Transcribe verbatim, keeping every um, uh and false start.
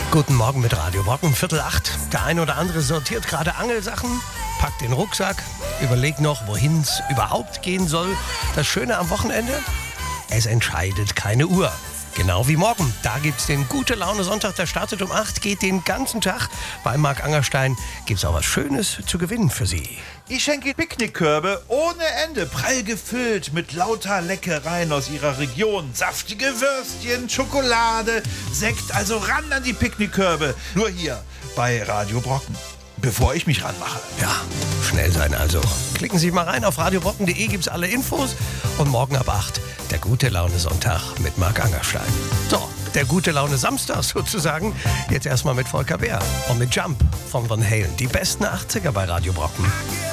Guten Morgen mit Radio Brocken, Viertel acht. Der eine oder andere sortiert gerade Angelsachen, packt den Rucksack, überlegt noch, wohin es überhaupt gehen soll. Das Schöne am Wochenende? Es entscheidet keine Uhr. Genau wie morgen. Da gibt's den Gute-Laune-Sonntag, der startet um acht, geht den ganzen Tag. Bei Marc Angerstein gibt's auch was Schönes zu gewinnen für Sie. Ich schenke Picknickkörbe ohne Ende, prall gefüllt mit lauter Leckereien aus Ihrer Region. Saftige Würstchen, Schokolade, Sekt, also ran an die Picknickkörbe. Nur hier bei Radio Brocken, bevor ich mich ranmache. Ja, schnell sein also. Klicken Sie mal rein, auf radiobrocken punkt de gibt's alle Infos. Und morgen ab acht der Gute-Laune-Sonntag mit Marc Angerstein. So, der Gute-Laune-Samstag sozusagen. Jetzt erstmal mit Volker Bär und mit Jump von Van Halen. Die besten achtziger bei Radio Brocken.